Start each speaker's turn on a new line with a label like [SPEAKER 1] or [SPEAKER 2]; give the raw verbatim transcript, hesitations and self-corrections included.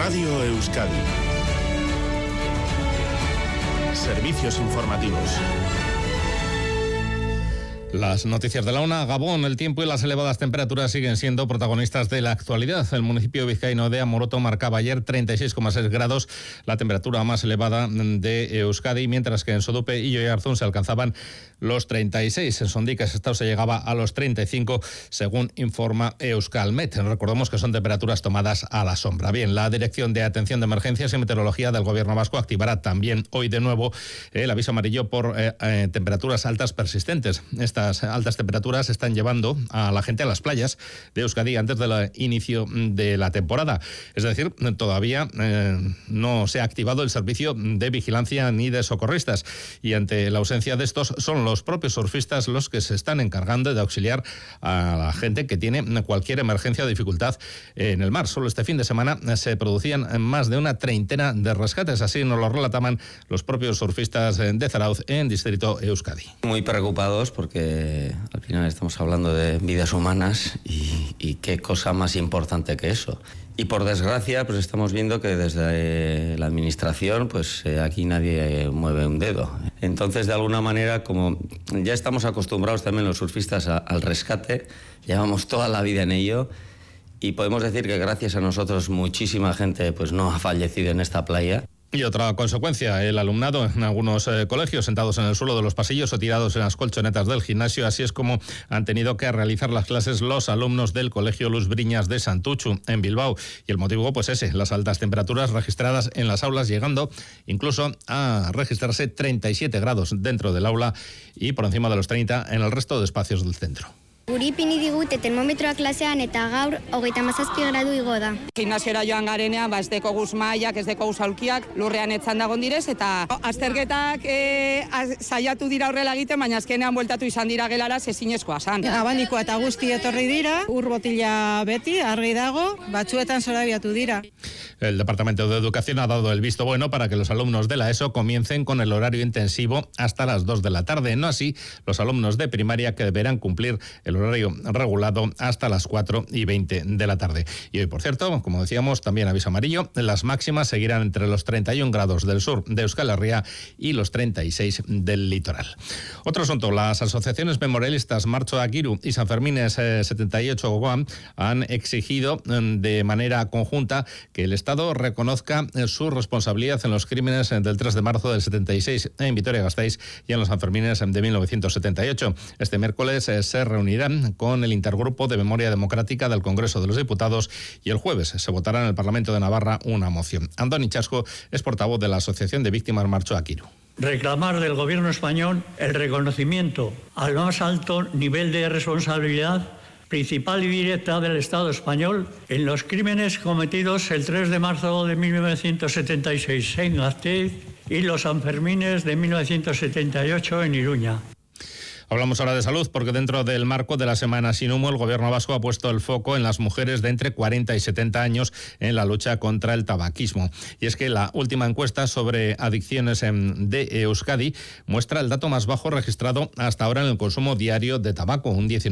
[SPEAKER 1] Radio Euskadi. Servicios informativos.
[SPEAKER 2] Las noticias de la una. Gabón, el tiempo y las elevadas temperaturas siguen siendo protagonistas de la actualidad. El municipio vizcaíno de Amoroto marcaba ayer treinta y seis coma seis grados, la temperatura más elevada de Euskadi, mientras que en Sodupe y Oiarzún se alcanzaban los treinta y seis. En Sondica Sestao se llegaba a los treinta y cinco, según informa Euskalmet. Recordemos que son temperaturas tomadas a la sombra. Bien, la Dirección de Atención de Emergencias y Meteorología del Gobierno Vasco activará también hoy de nuevo el aviso amarillo por eh, eh, temperaturas altas persistentes. Esta Las altas temperaturas están llevando a la gente a las playas de Euskadi antes del inicio de la temporada. Es decir, todavía eh, no se ha activado el servicio de vigilancia ni de socorristas. Y ante la ausencia de estos, son los propios surfistas los que se están encargando de auxiliar a la gente que tiene cualquier emergencia o dificultad en el mar. Solo este fin de semana se producían más de una treintena de rescates. Así nos lo relataban los propios surfistas de Zarauz en Distrito Euskadi.
[SPEAKER 3] Muy preocupados porque al final estamos hablando de vidas humanas y, y qué cosa más importante que eso. Y por desgracia, pues estamos viendo que desde la administración, pues eh, aquí nadie mueve un dedo. Entonces, de alguna manera, como ya estamos acostumbrados también los surfistas a, al rescate, llevamos toda la vida en ello y podemos decir que gracias a nosotros muchísima gente pues no ha fallecido en esta playa.
[SPEAKER 2] Y otra consecuencia, el alumnado en algunos eh, colegios sentados en el suelo de los pasillos o tirados en las colchonetas del gimnasio. Así es como han tenido que realizar las clases los alumnos del Colegio Luz Briñas de Santuchu, en Bilbao. Y el motivo, pues ese, las altas temperaturas registradas en las aulas, llegando incluso a registrarse treinta y siete grados dentro del aula y por encima de los treinta en el resto de espacios del centro.
[SPEAKER 4] Guri ipini digute termometroa klasean eta gaur hogeita hamazazpi gradu igo da.
[SPEAKER 5] Gimnasiora joan garenean, ba, ez deko guz mailak, ez deko guz aulkiak, lurrean etzan dagon direz, eta azterketak e, az, saiatu dira horrela egiten, baina azkenean bueltatu izan dira gelara zezinezkoa san.
[SPEAKER 6] Abanikoa eta guzti etorri dira, ur botila beti, argi dago, batzuetan zorabiatu dira.
[SPEAKER 2] El Departamento de Educación ha dado el visto bueno para que los alumnos de la ESO comiencen con el horario intensivo hasta las dos de la tarde, no así los alumnos de primaria, que deberán cumplir el horario regulado hasta las cuatro y veinte de la tarde. Y hoy, por cierto, como decíamos, también aviso amarillo, las máximas seguirán entre los treinta y un grados del sur de Euskal Herria y los treinta y seis del litoral. Otro asunto, las asociaciones memorialistas Marcho Agiru y San Fermines eh, setenta y ocho Gogoam han exigido eh, de manera conjunta que el Estado reconozca eh, su responsabilidad en los crímenes eh, del tres de marzo del setenta y seis en Vitoria-Gasteiz y en los Sanfermines de mil novecientos setenta y ocho. Este miércoles eh, se reunirán con el Intergrupo de Memoria Democrática del Congreso de los Diputados y el jueves se votará en el Parlamento de Navarra una moción. Andoni Chasco es portavoz de la Asociación de Víctimas Marcho Agiru.
[SPEAKER 7] Reclamar del Gobierno español el reconocimiento al más alto nivel de responsabilidad principal y directa del Estado español en los crímenes cometidos el tres de marzo de mil novecientos setenta y seis en Gasteiz y los Sanfermines de mil novecientos setenta y ocho en Iruña.
[SPEAKER 2] Hablamos ahora de salud porque dentro del marco de la Semana Sin Humo el Gobierno vasco ha puesto el foco en las mujeres de entre cuarenta y setenta años en la lucha contra el tabaquismo. Y es que la última encuesta sobre adicciones de Euskadi muestra el dato más bajo registrado hasta ahora en el consumo diario de tabaco, un diecinueve